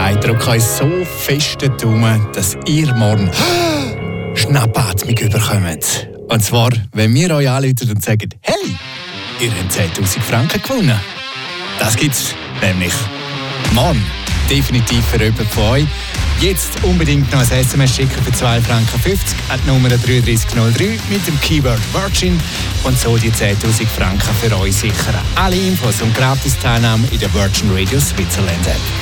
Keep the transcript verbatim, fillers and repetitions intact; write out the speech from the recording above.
Ich drücke euch so fest den Daumen, dass ihr morgen Schnappatmung bekommt. Und zwar, wenn wir euch anrufen und sagen, hey, ihr habt zehntausend Franken gewonnen. Das gibt's nämlich morgen definitiv für jemanden von euch. Jetzt unbedingt noch ein S M S schicken für zwei Franken fünfzig an die Nummer drei drei null drei mit dem Keyword Virgin und so die zehntausend Franken für euch sichern. Alle Infos und Gratis-Teilnahme in der Virgin Radio Switzerland App.